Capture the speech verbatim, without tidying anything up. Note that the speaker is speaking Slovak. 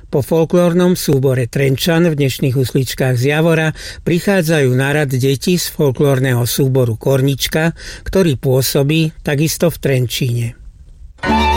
Po folklórnom súbore Trenčan v dnešných husličkách z Javora prichádzajú na rad deti z folklórneho súboru Kornička, ktorý pôsobí takisto v Trenčíne.